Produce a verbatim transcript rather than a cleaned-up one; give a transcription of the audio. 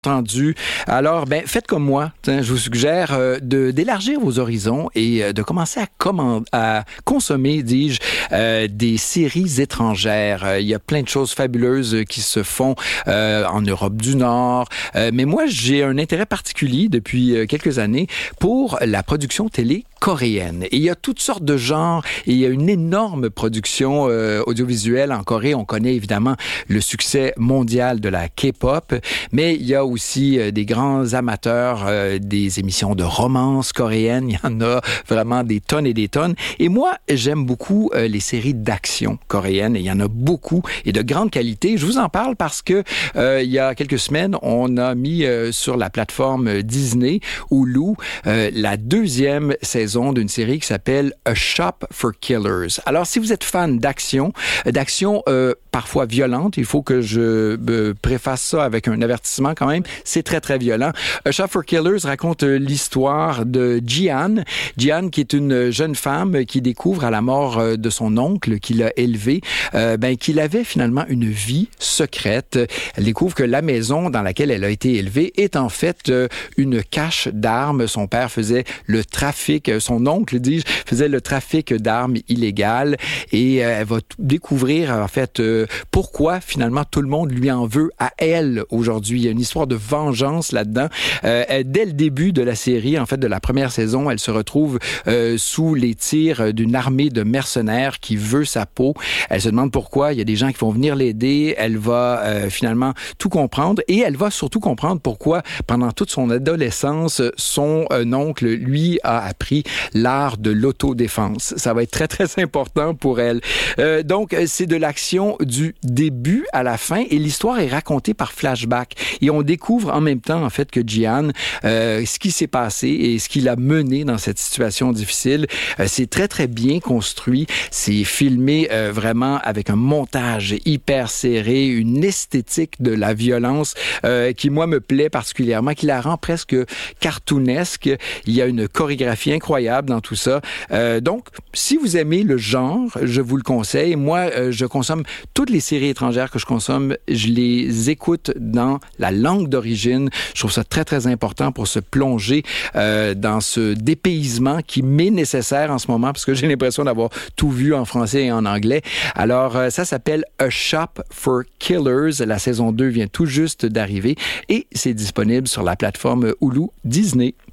Entendu. Alors, ben, faites comme moi. T'sais, je vous suggère euh, de d'élargir vos horizons et euh, de commencer à, command- à consommer, dis-je, euh, des séries étrangères. Euh, il y a plein de choses fabuleuses qui se font euh, en Europe du Nord. Euh, mais moi, j'ai un intérêt particulier depuis euh, quelques années pour la production télé coréenne. Et il y a toutes sortes de genres et il y a une énorme production euh, audiovisuelle en Corée. On connaît évidemment le succès mondial de la K-pop, mais il y a aussi euh, des grands amateurs euh, des émissions de romance coréennes. Il y en a vraiment des tonnes et des tonnes. Et moi, j'aime beaucoup euh, les séries d'action coréennes. Et il y en a beaucoup et de grande qualité. Je vous en parle parce que euh, il y a quelques semaines, on a mis euh, sur la plateforme Disney, Hulu, euh, la deuxième saison d'une série qui s'appelle A Shop for Killers. Alors, si vous êtes fan d'action, d'action euh, parfois violente, il faut que je euh, préface ça avec un avertissement quand même, c'est très, très violent. A Shop for Killers raconte euh, l'histoire de Jian. Jian, qui est une jeune femme qui découvre à la mort euh, de son oncle qui l'a élevée, euh, ben, qu'il avait finalement une vie secrète. Elle découvre que la maison dans laquelle elle a été élevée est en fait euh, une cache d'armes. Son père faisait le trafic, son oncle, dis-je, faisait le trafic d'armes illégales et euh, elle va t- découvrir en fait euh, pourquoi finalement tout le monde lui en veut à elle aujourd'hui. Il y a une histoire de vengeance là-dedans. Euh, elle, dès le début de la série, en fait de la première saison, elle se retrouve euh, sous les tirs d'une armée de mercenaires qui veut sa peau. Elle se demande pourquoi. Il y a des gens qui vont venir l'aider. Elle va euh, finalement tout comprendre et elle va surtout comprendre pourquoi pendant toute son adolescence, son euh, oncle lui a appris l'art de l'autodéfense. Ça va être très, très important pour elle. Euh, donc, c'est de l'action du début à la fin et l'histoire est racontée par flashback. Et on découvre en même temps, en fait, que Jian, euh, ce qui s'est passé et ce qui l'a mené dans cette situation difficile. Euh, c'est très, très bien construit. C'est filmé euh, vraiment avec un montage hyper serré, une esthétique de la violence euh, qui, moi, me plaît particulièrement, qui la rend presque cartoonesque. Il y a une chorégraphie incroyable dans tout ça. Euh, donc, si vous aimez le genre, je vous le conseille. Moi, euh, je consomme toutes les séries étrangères que je consomme, je les écoute dans la langue d'origine. Je trouve ça très, très important pour se plonger euh, dans ce dépaysement qui m'est nécessaire en ce moment parce que j'ai l'impression d'avoir tout vu en français et en anglais. Alors, euh, ça s'appelle A Shop for Killers. La saison deux vient tout juste d'arriver et c'est disponible sur la plateforme Hulu Disney.